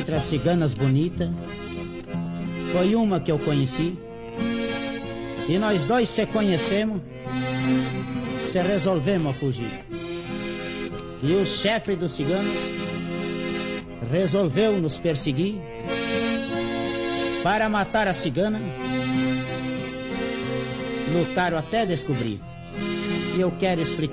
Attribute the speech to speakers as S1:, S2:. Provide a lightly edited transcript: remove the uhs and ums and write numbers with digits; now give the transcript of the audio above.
S1: Entre as ciganas bonitas, foi uma que eu conheci, e nós dois se conhecemos, se resolvemos a fugir. E o chefe dos ciganos resolveu nos perseguir para matar a cigana. Lutaram até descobrir. E eu quero explicar.